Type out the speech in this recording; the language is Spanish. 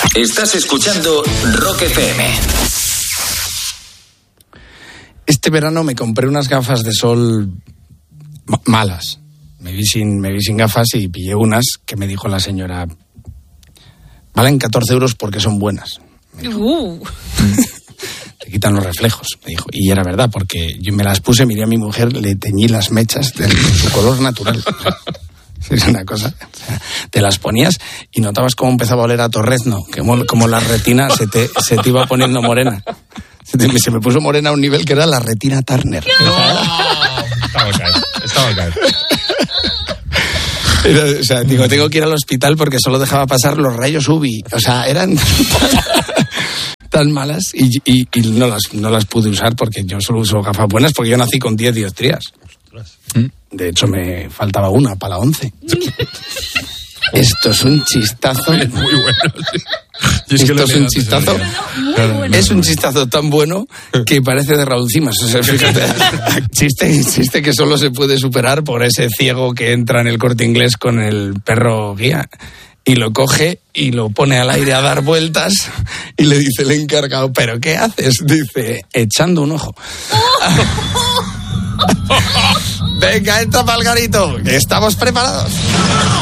Estás escuchando Rock FM. Este verano me compré unas gafas de sol malas. Me vi sin gafas y pillé unas que me dijo la señora: valen 14 euros porque son buenas. Te quitan los reflejos, me dijo. Y era verdad, porque yo me las puse, miré a mi mujer, le teñí las mechas de su color natural. Es una cosa. O sea, te las ponías y notabas cómo empezaba a oler a torrezno, como la retina se te iba poniendo morena. Se me puso morena a un nivel que era la retina Turner. Estaba caer. O sea, digo, tengo que ir al hospital porque solo dejaba pasar los rayos UV. O sea, eran tan malas y no las pude usar porque yo solo uso gafas buenas porque yo nací con 10 dioptrías. De hecho, me faltaba una para la 11. Esto es un chistazo. Es muy bueno. Esto es un chistazo. Es un chistazo tan bueno que parece de Raúl Cimas. O sea, fíjate, chiste que solo se puede superar por ese ciego que entra en el Corte Inglés con el perro guía y lo coge y lo pone al aire a dar vueltas y le dice el encargado: ¿pero qué haces? Dice: echando un ojo. Venga, entra, Palgarito, que estamos preparados.